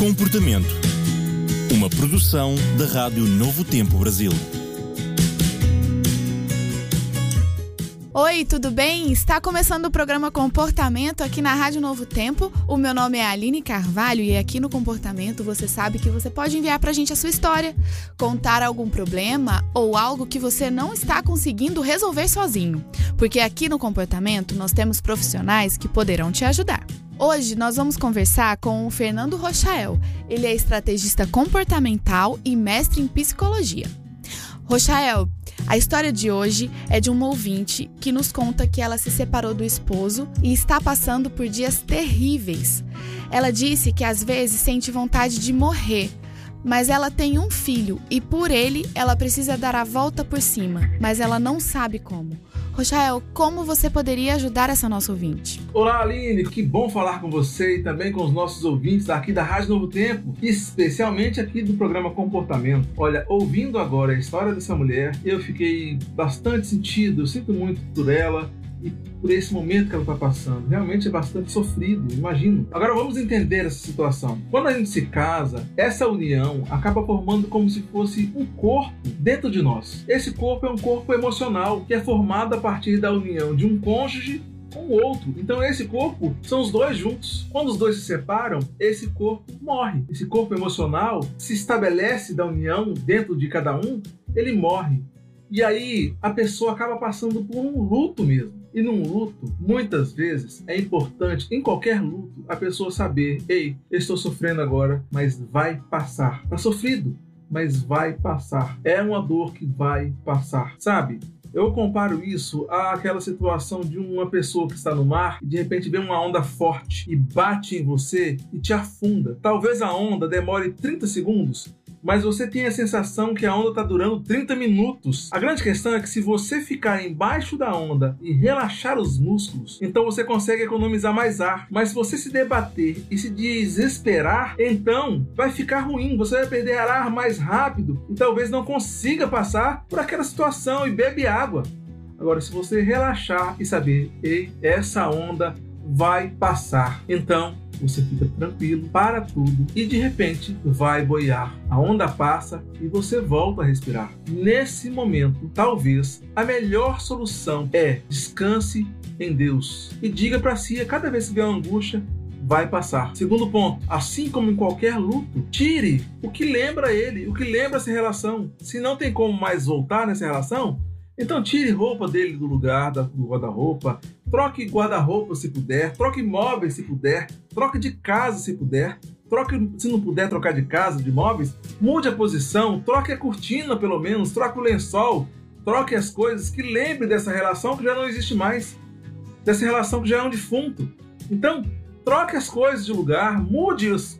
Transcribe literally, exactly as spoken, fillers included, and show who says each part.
Speaker 1: Comportamento. Uma produção da Rádio Novo Tempo Brasil.
Speaker 2: Oi, tudo bem? Está começando o programa Comportamento aqui na Rádio Novo Tempo. O meu nome é Aline Carvalho e aqui no Comportamento você sabe que você pode enviar pra gente a sua história, contar algum problema ou algo que você não está conseguindo resolver sozinho. Porque aqui no Comportamento nós temos profissionais que poderão te ajudar. Hoje nós vamos conversar com o Fernando Rochael. Ele é estrategista comportamental e mestre em psicologia. Rochael, a história de hoje é de uma ouvinte que nos conta que ela se separou do esposo e está passando por dias terríveis. Ela disse que às vezes sente vontade de morrer, mas ela tem um filho e por ele ela precisa dar a volta por cima, mas ela não sabe como. Rochael, como você poderia ajudar essa nossa ouvinte?
Speaker 3: Olá, Aline, que bom falar com você e também com os nossos ouvintes aqui da Rádio Novo Tempo, especialmente aqui do programa Comportamento. Olha, ouvindo agora a história dessa mulher, eu fiquei bastante sentido, eu sinto muito por ela e por esse momento que ela está passando. Realmente é bastante sofrido, imagino. Agora vamos entender essa situação. Quando a gente se casa, essa união acaba formando como se fosse um corpo dentro de nós. Esse corpo é um corpo emocional que é formado a partir da união de um cônjuge com o outro. Então esse corpo são os dois juntos. Quando os dois se separam, esse corpo morre. Esse corpo emocional se estabelece da união dentro de cada um, ele morre. E aí a pessoa acaba passando por um luto mesmo. E num luto, muitas vezes, é importante, em qualquer luto, a pessoa saber: ei, eu estou sofrendo agora, mas vai passar. Está sofrido, mas vai passar. É uma dor que vai passar, sabe? Eu comparo isso àquela situação de uma pessoa que está no mar e de repente vem uma onda forte e bate em você e te afunda. Talvez a onda demore trinta segundos, mas você tem a sensação que a onda está durando trinta minutos. A grande questão é que se você ficar embaixo da onda e relaxar os músculos, então você consegue economizar mais ar. Mas se você se debater e se desesperar, então vai ficar ruim. Você vai perder ar mais rápido e talvez não consiga passar por aquela situação e bebe água. Agora, se você relaxar e saber: ei, essa onda vai passar, então você fica tranquilo, para tudo e de repente vai boiar. A onda passa e você volta a respirar. Nesse momento, talvez a melhor solução é descanse em Deus e diga para si a cada vez que vier uma angústia: vai passar. Segundo ponto, assim como em qualquer luto, tire o que lembra ele, o que lembra essa relação. Se não tem como mais voltar nessa relação, então tire roupa dele do lugar, do guarda-roupa, troque guarda-roupa se puder, troque móveis se puder, troque de casa se puder, troque, se não puder trocar de casa, de móveis, mude a posição, troque a cortina pelo menos, troque o lençol, troque as coisas que lembre dessa relação que já não existe mais, dessa relação que já é um defunto. Então, troque as coisas de lugar, mude os,